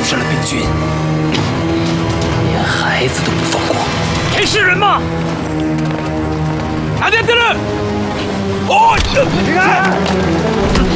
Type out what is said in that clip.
杀了病君，连孩子都不放过。 你是人吗？阿爹爹了！哦，你看！